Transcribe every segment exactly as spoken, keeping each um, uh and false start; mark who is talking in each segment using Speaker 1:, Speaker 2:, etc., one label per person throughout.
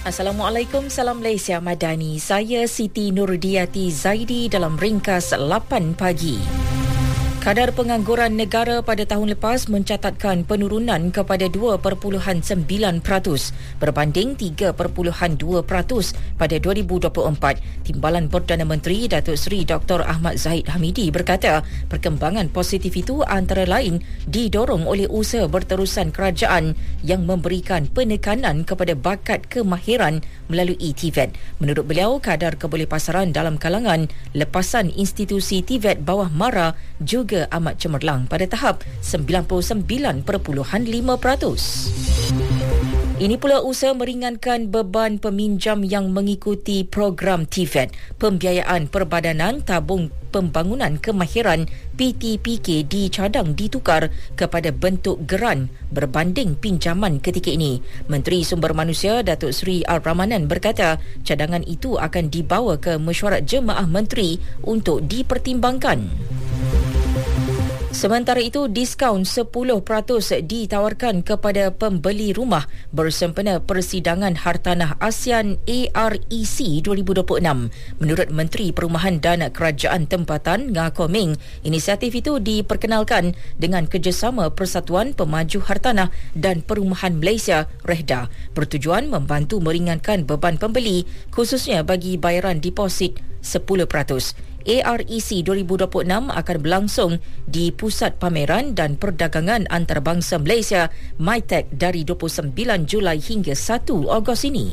Speaker 1: Assalamualaikum, salam Malaysia Madani. Saya Siti Nurdiati Zaidi dalam ringkas lapan pagi. Kadar pengangguran negara pada tahun lepas mencatatkan penurunan kepada dua perpuluhan sembilan peratus berbanding tiga perpuluhan dua peratus pada dua ribu dua puluh empat. Timbalan Perdana Menteri Datuk Seri Doktor Ahmad Zahid Hamidi berkata, perkembangan positif itu antara lain didorong oleh usaha berterusan kerajaan yang memberikan penekanan kepada bakat kemahiran melalui T V E T. Menurut beliau, kadar kebolehpasaran dalam kalangan lepasan institusi T V E T bawah MARA juga amat cemerlang pada tahap sembilan puluh sembilan perpuluhan lima peratus. Ini pula usaha meringankan beban peminjam yang mengikuti program T V E T. Pembiayaan Perbadanan Tabung Pembangunan Kemahiran P T P K dicadang ditukar kepada bentuk geran berbanding pinjaman ketika ini. Menteri Sumber Manusia Datuk Seri R. Ramanan berkata, cadangan itu akan dibawa ke mesyuarat jemaah menteri untuk dipertimbangkan. Sementara itu, diskaun sepuluh peratus ditawarkan kepada pembeli rumah bersempena Persidangan Hartanah ASEAN A R E C dua ribu dua puluh enam. Menurut Menteri Perumahan dan Kerajaan Tempatan Ngah Koh Meng, inisiatif itu diperkenalkan dengan kerjasama Persatuan Pemaju Hartanah dan Perumahan Malaysia (REHDA), bertujuan membantu meringankan beban pembeli khususnya bagi bayaran deposit sepuluh peratus. A R E C dua ribu dua puluh enam akan berlangsung di Pusat Pameran dan Perdagangan Antarabangsa Malaysia MITEC dari dua puluh sembilan Julai hingga satu Ogos ini.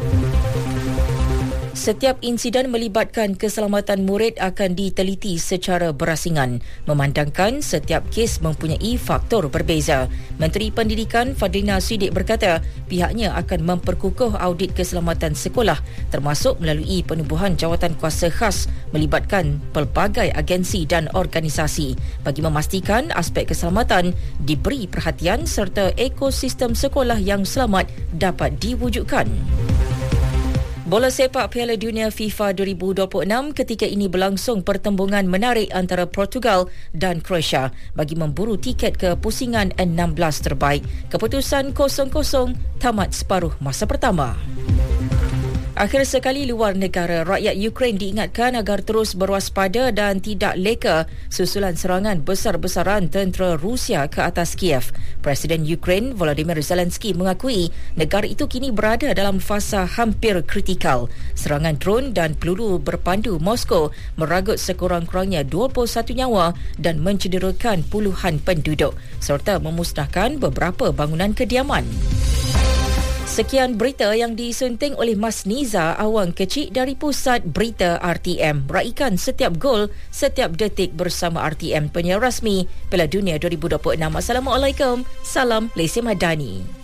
Speaker 1: Setiap insiden melibatkan keselamatan murid akan diteliti secara berasingan, memandangkan setiap kes mempunyai faktor berbeza. Menteri Pendidikan Fadlina Siddiq berkata, pihaknya akan memperkukuh audit keselamatan sekolah termasuk melalui penubuhan jawatan kuasa khas melibatkan pelbagai agensi dan organisasi bagi memastikan aspek keselamatan diberi perhatian serta ekosistem sekolah yang selamat dapat diwujudkan. Bola sepak Piala Dunia FIFA dua ribu dua puluh enam ketika ini berlangsung pertembungan menarik antara Portugal dan Croatia bagi memburu tiket ke pusingan enam belas terbaik. Keputusan kosong kosong tamat separuh masa pertama. Akhir sekali luar negara, rakyat Ukraine diingatkan agar terus berwaspada dan tidak leka susulan serangan besar-besaran tentera Rusia ke atas Kiev. Presiden Ukraine Volodymyr Zelensky mengakui negara itu kini berada dalam fasa hampir kritikal. Serangan drone dan peluru berpandu Moskow meragut sekurang-kurangnya dua puluh satu nyawa dan mencederakan puluhan penduduk serta memusnahkan beberapa bangunan kediaman. Sekian berita yang disunting oleh Mas Niza Awang Kecil dari Pusat Berita R T M. Raikan setiap gol, setiap detik bersama R T M, penyiar rasmi Piala Dunia dua ribu dua puluh enam. Assalamualaikum, salam Malaysia Madani.